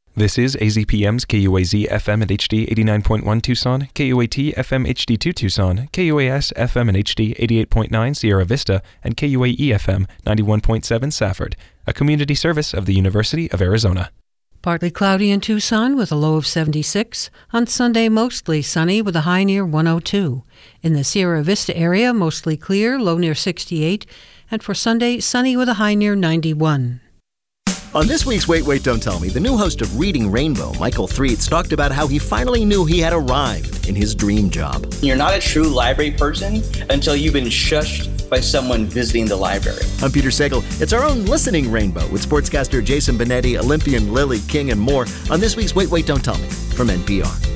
This is AZPM's KUAZ FM and HD 89.1 Tucson, KUAT FM HD2 Tucson, KUAS FM and HD 88.9 Sierra Vista, and KUAE FM 91.7 Safford, a community service of the University of Arizona. Partly cloudy in Tucson with a low of 76. On Sunday, mostly sunny with a high near 102. In the Sierra Vista area, mostly clear, low near 68. And for Sunday, sunny with a high near 91. On this week's Wait, Wait, Don't Tell Me, the new host of Reading Rainbow, Michael Threets, talked about how he finally knew he had arrived in his dream job. You're not a true library person until you've been shushed by someone visiting the library. I'm Peter Sagal. It's our own Listening Rainbow with sportscaster Jason Benetti, Olympian Lily King, and more on this week's Wait, Wait, Don't Tell Me from NPR.